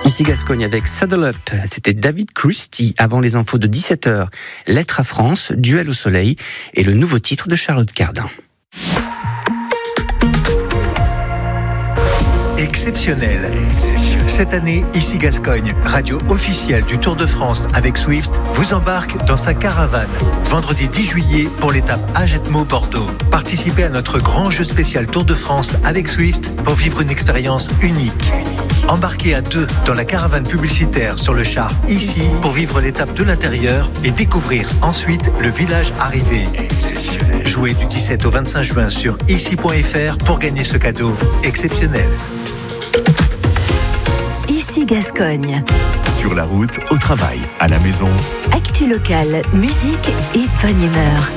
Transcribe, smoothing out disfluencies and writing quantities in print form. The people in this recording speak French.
Ici Gascogne avec Saddle Up, c'était David Christie avant les infos de 17h. Lettre à France, Duel au soleil et le nouveau titre de Charlotte Cardin. Exceptionnel. Cette année, Ici Gascogne, radio officielle du Tour de France avec Swift, vous embarque dans sa caravane. Vendredi 10 juillet pour l'étape Agetmo-Bordeaux. Participez à notre grand jeu spécial Tour de France avec Swift pour vivre une expérience unique. Embarquez à deux dans la caravane publicitaire sur le char Ici pour vivre l'étape de l'intérieur et découvrir ensuite le village arrivé. Jouez du 17 au 25 juin sur ici.fr pour gagner ce cadeau exceptionnel. Ici Gascogne. Sur la route, au travail, à la maison. Actu locale, musique et bonne humeur.